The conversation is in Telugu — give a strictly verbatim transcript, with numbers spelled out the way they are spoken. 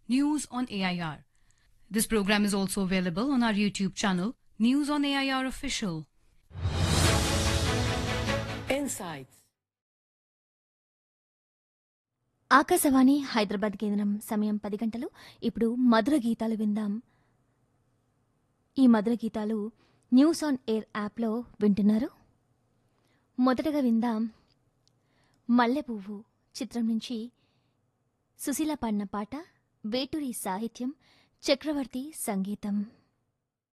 News on A I R. This program is also available on our YouTube channel, News on A I R Official. Insights. Akashvani Hyderabad కేంద్రం సమయం పది గంటలు. ఇప్పుడు మధుర గీతాలు విందాం. ఈ మధుర గీతాలు న్యూస్ ఆన్ ఎయిర్ యాప్లో వింటున్నారు. మొదటగా విందాం మల్లె పువ్వు చిత్రం నుంచి సుశీల పాడిన పాట, వేటూరి సాహిత్యం, చక్రవర్తి సంగీతం.